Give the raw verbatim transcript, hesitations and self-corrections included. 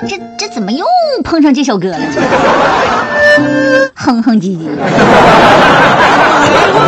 这这怎么又碰上这首歌了？哼哼唧唧。